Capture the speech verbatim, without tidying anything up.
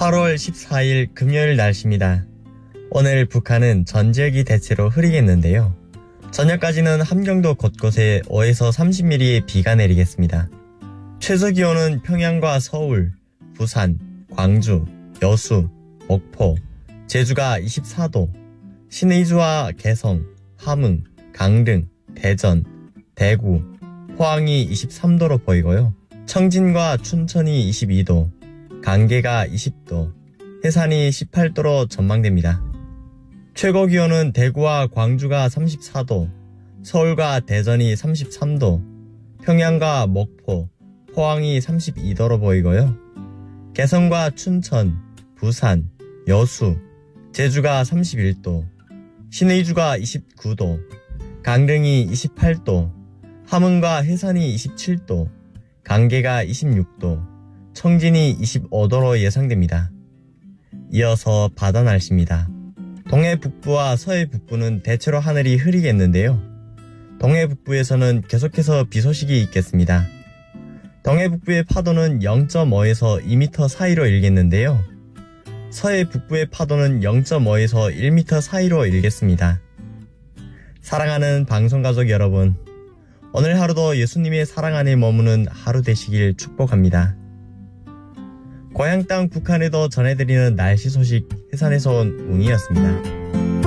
팔월 십사일 금요일 날씨입니다. 오늘 북한은 전 지역이 대체로 흐리겠는데요. 저녁까지는 함경도 곳곳에 오에서 삼십 밀리미터의 비가 내리겠습니다. 최저기온은 평양과 서울, 부산, 광주, 여수, 목포, 제주가 이십사도, 신의주와 개성, 함흥, 강릉, 대전, 대구, 포항이 이십삼도로 보이고요. 청진과 춘천이 이십이도, 강계가 이십도, 해산이 십팔도로 전망됩니다. 최고기온은 대구와 광주가 삼십사도, 서울과 대전이 삼십삼도, 평양과 목포, 포항이 삼십이도로 보이고요. 개성과 춘천, 부산, 여수, 제주가 삼십일도, 신의주가 이십구도, 강릉이 이십팔도, 함흥과 해산이 이십칠도, 강계가 이십육도, 청진이 이십오도로 예상됩니다. 이어서 바다 날씨입니다. 동해 북부와 서해 북부는 대체로 하늘이 흐리겠는데요. 동해 북부에서는 계속해서 비 소식이 있겠습니다. 동해 북부의 파도는 영 점 오에서 이 미터 사이로 일겠는데요. 서해 북부의 파도는 영 점 오에서 일 미터 사이로 일겠습니다. 사랑하는 방송가족 여러분, 오늘 하루도 예수님의 사랑 안에 머무는 하루 되시길 축복합니다. 고향 땅 북한에도 전해드리는 날씨 소식 해산에서 온 웅이었습니다.